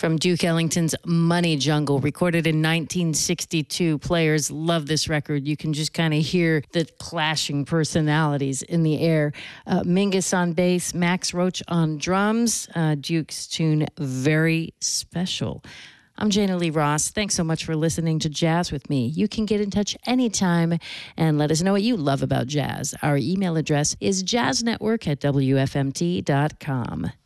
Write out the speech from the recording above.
From Duke Ellington's Money Jungle, recorded in 1962. Players love this record. You can just kind of hear the clashing personalities in the air. Mingus on bass, Max Roach on drums. Duke's tune, Very Special. I'm Jana Lee Ross. Thanks so much for listening to Jazz with me. You can get in touch anytime and let us know what you love about jazz. Our email address is jazznetwork@wfmt.com.